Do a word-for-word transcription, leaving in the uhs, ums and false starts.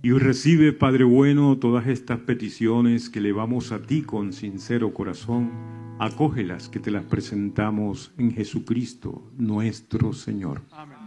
Y recibe, Padre bueno, todas estas peticiones que elevamos a ti con sincero corazón. Acógelas, que te las presentamos en Jesucristo, nuestro Señor. Amén.